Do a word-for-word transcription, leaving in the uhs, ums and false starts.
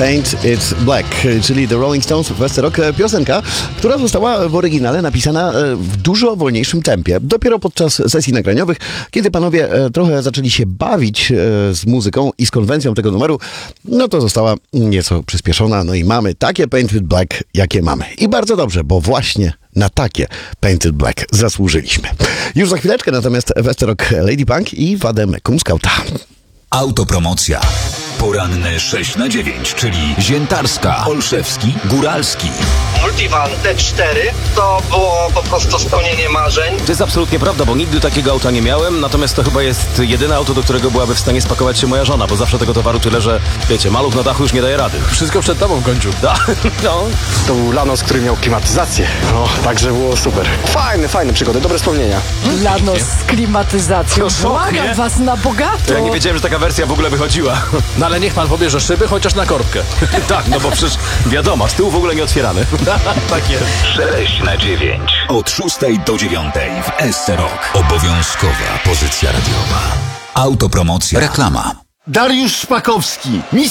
Paint It Black, czyli The Rolling Stones w West Rock, piosenka, która została w oryginale napisana w dużo wolniejszym tempie. Dopiero podczas sesji nagraniowych, kiedy panowie trochę zaczęli się bawić z muzyką i z konwencją tego numeru, no to została nieco przyspieszona, no i mamy takie Paint It Black, jakie mamy. I bardzo dobrze, bo właśnie na takie Paint It Black zasłużyliśmy. Już za chwileczkę natomiast West Rock Lady Punk i Wadem Kumskauta. Autopromocja. Poranne sześć na dziewięć, czyli Ziętarska, Olszewski, Góralski. Multivan T cztery to było po prostu spełnienie marzeń. To jest absolutnie prawda, bo nigdy takiego auta nie miałem, natomiast to chyba jest jedyne auto, do którego byłaby w stanie spakować się moja żona, bo zawsze tego towaru tyle, że wiecie, maluch na dachu już nie daje rady. Wszystko przed tobą w końcu. Da, no. To był Lanos, który miał klimatyzację. No, także było super. Fajne, fajne przygody, dobre wspomnienia. Lanos z klimatyzacją. To szok, Błagam nie? was na bogato. To ja nie wiedziałem, że taka wersja w ogóle wychodziła. No ale niech pan pobierze szyby, chociaż na korbkę. Tak, no bo przecież wiadomo, z tyłu w ogóle nie otwierany. Tak jest. sześć na dziewięć. Od szóstej do dziewiątej w S C Rock. Obowiązkowa pozycja radiowa. Autopromocja. Reklama. Dariusz Szpakowski, mistrz